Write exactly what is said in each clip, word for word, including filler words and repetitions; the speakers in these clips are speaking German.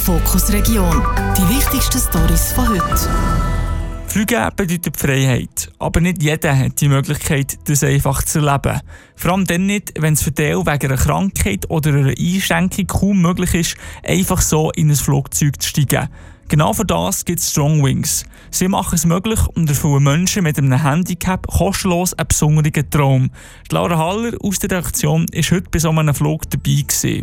Fokus Region. Die wichtigsten Storys von heute. Fliegen bedeutet Freiheit, aber nicht jeder hat die Möglichkeit, das einfach zu erleben. Vor allem dann nicht, wenn es für den wegen einer Krankheit oder einer Einschränkung kaum möglich ist, einfach so in ein Flugzeug zu steigen. Genau für das gibt es Strong Wings. Sie machen es möglich und erfüllen Menschen mit einem Handicap kostenlos einen besonderen Traum. Die Laura Haller aus der Redaktion war heute bei so einem Flug dabei gewesen.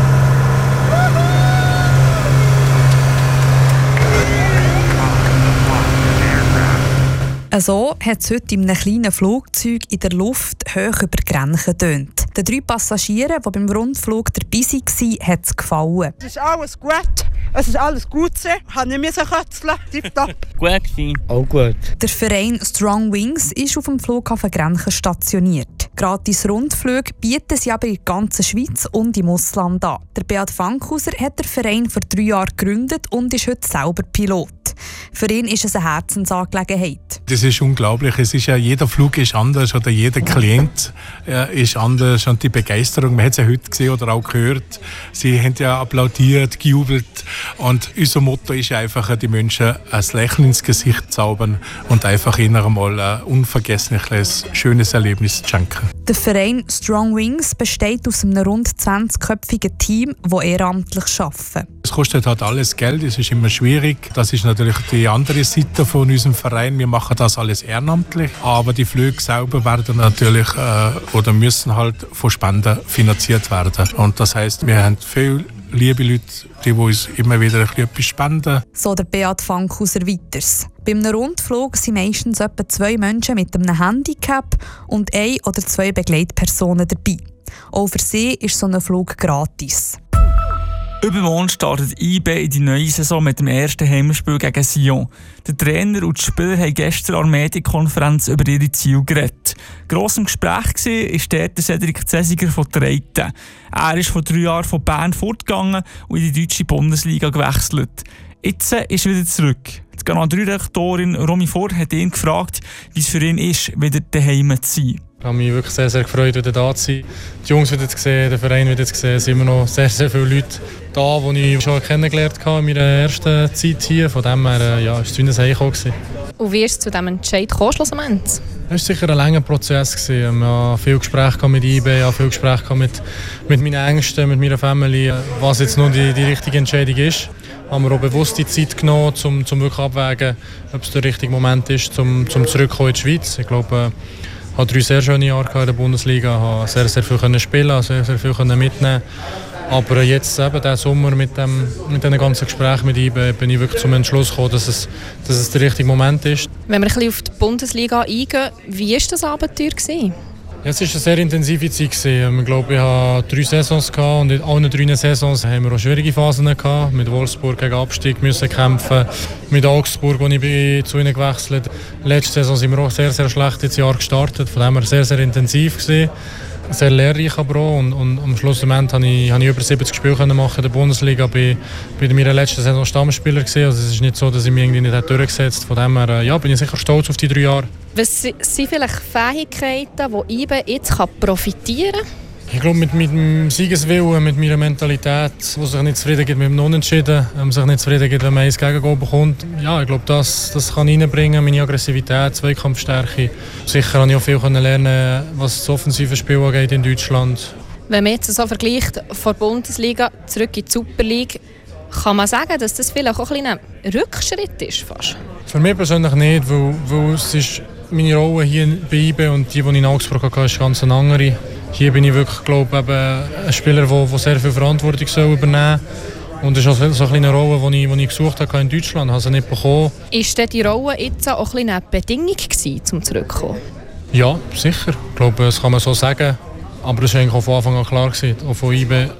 So hat es heute in einem kleinen Flugzeug in der Luft hoch über die Grenze getönt. Den drei Passagieren, die beim Rundflug dabei waren, hat es gefallen. Es ist alles gut. Es ist alles gut. Ich habe nicht mehr so kötzeln. Tipptopp. Gut gewesen. Auch gut. Der Verein Strong Wings ist auf dem Flughafen Grenchen stationiert. Gratis Rundflüge bieten sie aber in der ganzen Schweiz und im Ausland an. Der Beat Fankhauser hat den Verein vor drei Jahren gegründet und ist heute selber Pilot. Für ihn ist es eine Herzensangelegenheit. Das ist unglaublich. Es ist ja, jeder Flug ist anders oder jeder Klient äh, ist anders. Und die Begeisterung, man hat es ja heute gesehen oder auch gehört, sie haben ja applaudiert, gejubelt. Und unser Motto ist einfach, die Menschen ein Lächeln ins Gesicht zaubern und einfach ihnen einmal ein unvergessliches, schönes Erlebnis schenken. Der Verein Strong Wings besteht aus einem rund zwanzigköpfigen Team, das ehrenamtlich arbeitet. Es kostet halt alles Geld, es ist immer schwierig. Das ist natürlich die andere Seite von unserem Verein. Wir machen das alles ehrenamtlich, aber die Flüge selber werden natürlich äh, oder müssen halt von Spenden finanziert werden. Und das heisst, wir haben viele liebe Leute, die uns immer wieder etwas spenden. So der Beat Fankhauser weiters. Bei einem Rundflug sind meistens etwa zwei Menschen mit einem Handicap und ein oder zwei Begleitpersonen dabei. Auch für sie ist so ein Flug gratis. Übermorgen startet I B in die neue Saison mit dem ersten Heimspiel gegen Sion. Der Trainer und die Spieler haben gestern an der Medienkonferenz über ihre Ziele geredet. Gross im Gespräch war dort der Cedric Zesiger von Treiten. Er ist vor drei Jahren von Bern fortgegangen und in die deutsche Bundesliga gewechselt. Jetzt ist er wieder zurück. Die Kanal drei Redaktorin Romy Vor hat ihn gefragt, wie es für ihn ist, wieder daheim zu sein. Ich habe mich wirklich sehr, sehr gefreut, wieder da zu sein. Die Jungs wieder zu sehen, den Verein wieder zu sehen. Es sind immer noch sehr, sehr viele Leute da, die ich schon kennengelernt habe in meiner ersten Zeit hier. Von dem her ja, war es ein Heimkommen. Und wie ist es zu diesem Entscheid gekommen, schlussendlich? Es war sicher ein langer Prozess. Ich hatte viele Gespräche mit I B, viele Gespräche mit, mit meinen Ängsten, mit meiner Familie, was jetzt noch die, die richtige Entscheidung ist. Haben wir auch bewusst die Zeit genommen, um, um wirklich abzuwägen, ob es der richtige Moment ist, um, um zurückzukommen in die Schweiz. Ich glaube, ich hatte drei sehr schöne Jahre in der Bundesliga, konnte sehr, sehr viel spielen, sehr, sehr viel mitnehmen. Aber jetzt, eben, diesen Sommer mit, dem, mit diesen ganzen Gesprächen mit I B, bin ich wirklich zum Entschluss gekommen, dass es, dass es der richtige Moment ist. Wenn wir ein bisschen auf die Bundesliga eingehen, wie war das Abenteuer? Ja, es war eine sehr intensive Zeit. Ich glaube, ich hatte drei Saisons gehabt und in allen drei Saisons haben wir auch schwierige Phasen gehabt. Mit Wolfsburg gegen Abstieg müssen kämpfen, mit Augsburg, wo ich bin, zu ihnen gewechselt bin. Letzte Saison sind wir auch sehr, sehr schlecht ins Jahr gestartet. Von dem her sehr, sehr intensiv gewesen. Sehr lehrreich aber auch. Und, und am Schluss konnte ich, ich über siebzig Spiele machen in der Bundesliga. Ich war in meiner letzten Saison Stammspieler gewesen. Also es ist nicht so, dass ich mich irgendwie nicht durchgesetzt habe. Von dem her ja, bin ich sicher stolz auf die drei Jahre. Was sind vielleicht Fähigkeiten, die I B jetzt profitieren kann? Ich glaube, mit meinem Siegeswillen, mit meiner Mentalität, die sich nicht zufrieden gibt mit dem Unentschieden, ähm, sich nicht zufrieden gibt, wenn man eins Gegengoal bekommt. Ja, ich glaube, das, das kann ich reinbringen, meine Aggressivität, Zweikampfstärke. Sicher habe ich auch viel lernen, was das offensive Spiel angeht in Deutschland. Wenn man jetzt so vergleicht, von der Bundesliga zurück in die Super League, kann man sagen, dass das vielleicht auch ein, ein Rückschritt ist? Fast? Für mich persönlich nicht, weil, weil es ist meine Rolle hier bei I B und die, die ich in Augsburg hatte, ist ganz eine andere. Hier bin ich wirklich, glaube ich, ein Spieler, der, der sehr viel Verantwortung soll übernehmen soll. Und das ist auch so eine kleine Rolle, die ich, die ich gesucht habe in Deutschland, habe sie nicht bekommen. Ist denn die Rolle jetzt auch eine Bedingung gewesen, um zurückzukommen? Ja, sicher. Ich glaube, das kann man so sagen. Aber das war eigentlich auch von Anfang an klar gewesen, auch von I B.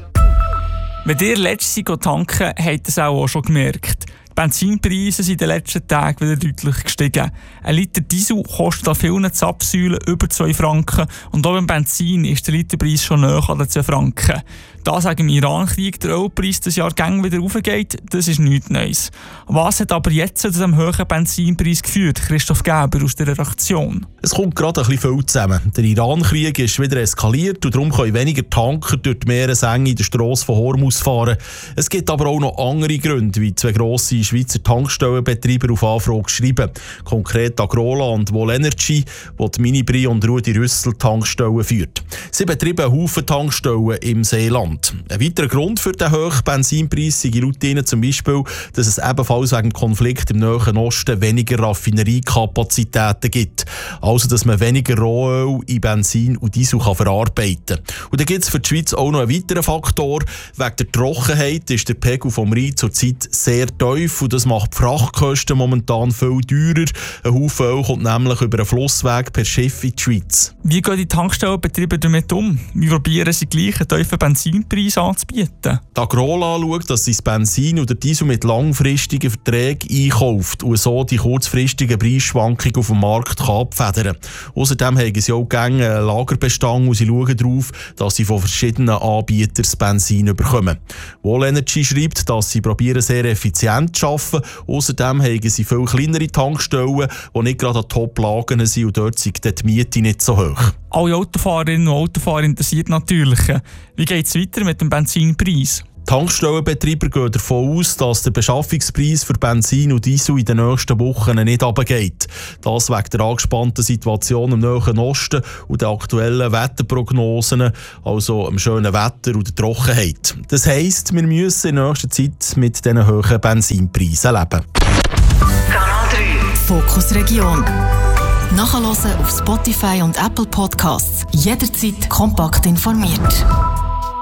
Wenn ihr letztes Jahr tanken, habt ihr es auch schon gemerkt. Die Benzinpreise sind in den letzten Tagen wieder deutlich gestiegen. Ein Liter Diesel kostet an vielen Zapfsäulen über zwei Franken und auch beim Benzin ist der Literpreis schon näher an den zwei Franken. Da sagen im Iran-Krieg der Ölpreis das Jahr gang wieder aufgeht, das ist nichts Neues. Was hat aber jetzt zu diesem hohen Benzinpreis geführt? Christoph Geber aus der Redaktion. Es kommt gerade ein bisschen viel zusammen. Der Iran-Krieg ist wieder eskaliert und darum können weniger Tanker durch die Meeresenge in der Strasse von Hormuz fahren. Es gibt aber auch noch andere Gründe, wie zwei grosse Schweizer Tankstellenbetreiber auf Anfrage schreiben. Konkret Agrola und Volenergy, die die Minibri und Rudi Rüssel Tankstellen führt. Sie betreiben einen Haufen Tankstellen im Seeland. Ein weiterer Grund für den hohen Benzinpreis sei laut ihnen zum Beispiel, dass es ebenfalls wegen dem Konflikt im Nahen Osten weniger Raffineriekapazitäten gibt. Also, dass man weniger Rohöl in Benzin und Diesel kann verarbeiten kann. Und dann gibt es für die Schweiz auch noch einen weiteren Faktor. Wegen der Trockenheit ist der Pegel vom Rhein zurzeit sehr tief und das macht die Frachtkosten momentan viel teurer. Ein Haufen Öl kommt nämlich über einen Flussweg per Schiff in die Schweiz. Wie gehen die Tankstellenbetriebe damit um? Wie probieren sie gleich einen tiefen Benzinpreis anzubieten? Die Agrola schaut, dass sie das Benzin oder Diesel mit langfristigen Verträgen einkauft und so die kurzfristigen Preisschwankungen auf dem Markt kann abfedern. Außerdem haben sie auch gerne einen Lagerbestand und sie schauen darauf, dass sie von verschiedenen Anbietern das Benzin bekommen. Volenergy schreibt, dass sie probieren, sehr effizient zu arbeiten. Außerdem haben sie viel kleinere Tankstellen, die nicht gerade an Top-Lagen sind und dort sind die Miete nicht so hoch. Alle Autofahrerinnen und Autofahrer interessiert natürlich. Wie geht es weiter mit dem Benzinpreis? Tankstellenbetreiber gehen davon aus, dass der Beschaffungspreis für Benzin und Diesel in den nächsten Wochen nicht runtergeht. Das wegen der angespannten Situation im Nahen Osten und der aktuellen Wetterprognosen, also dem schönen Wetter und der Trockenheit. Das heisst, wir müssen in nächster Zeit mit diesen hohen Benzinpreisen leben. Kanal drei Fokus Region. Nachhören auf Spotify und Apple Podcasts. Jederzeit kompakt informiert.